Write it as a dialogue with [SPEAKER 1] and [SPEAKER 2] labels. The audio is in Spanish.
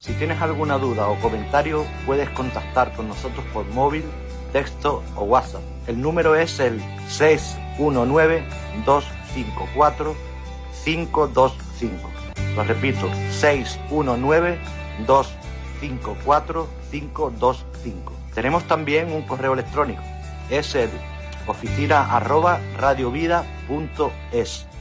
[SPEAKER 1] Si tienes alguna duda o comentario, puedes contactar con nosotros por móvil, texto o WhatsApp. El número es el 619-254-525. Lo repito, 619-254-525. Tenemos también un correo electrónico. Es el oficina@radiovida.es.